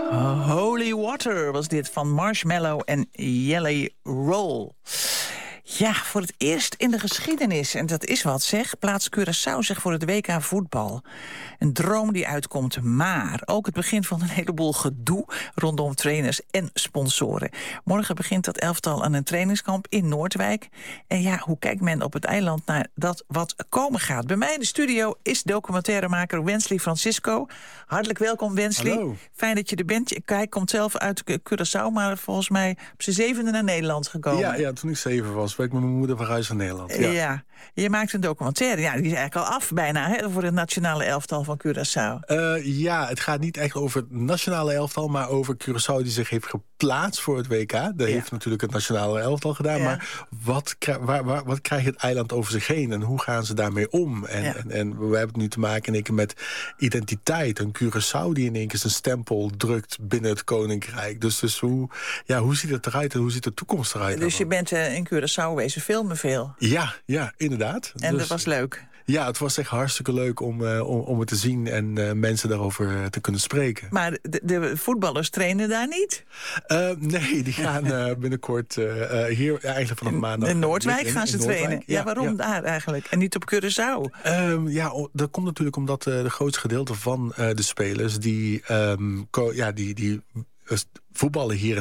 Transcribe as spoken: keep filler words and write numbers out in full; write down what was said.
Holy Water was dit van Marshmallow en Jelly Roll. Ja, voor het eerst in de geschiedenis, en dat is wat zeg, plaatst Curaçao zich voor het W K voetbal. Een droom die uitkomt, maar ook het begin van een heleboel gedoe rondom trainers en sponsoren. Morgen begint dat elftal aan een trainingskamp in Noordwijk. En ja, hoe kijkt men op het eiland naar dat wat komen gaat? Bij mij in de studio is documentairemaker Wensley Francisco. Hartelijk welkom, Wensley. Hallo. Fijn dat je er bent. Hij komt zelf uit Curaçao, maar volgens mij op zijn zevende naar Nederland gekomen. Ja, ja, toen ik zeven was, ben ik met mijn moeder verhuisd naar Nederland. Ja. ja, je maakt een documentaire. Ja, die is eigenlijk al af bijna, hè, voor het nationale elftal van Curaçao. Uh, ja, het gaat niet echt over het nationale elftal, maar over Curaçao die zich heeft geplaatst voor het W K. Dat ja. heeft natuurlijk het nationale elftal gedaan. Ja. Maar wat, waar, waar, wat krijgt het eiland over zich heen en hoe gaan ze daarmee om? En, ja. en, en we hebben het nu te maken in één keer met identiteit. Een Curaçao die in één keer zijn stempel drukt binnen het koninkrijk. Dus, dus hoe, ja, hoe ziet het eruit en hoe ziet de toekomst eruit? Dus je bent uh, in Curaçao wezen filmen veel? Ja, ja, inderdaad. En dus, dat was leuk? Ja, het was echt hartstikke leuk om, uh, om, om het te zien en uh, mensen daarover uh, te kunnen spreken. Maar de, de voetballers trainen daar niet? Uh, nee, die gaan uh, binnenkort uh, uh, hier eigenlijk vanaf maandag. In Noordwijk in, gaan ze in trainen? Noordwijk. Ja, ja, waarom ja. daar eigenlijk? En niet op Curaçao? Um, ja, dat komt natuurlijk omdat uh, de grootste gedeelte van uh, de spelers die, um, ko- ja, die, die uh, voetballen hier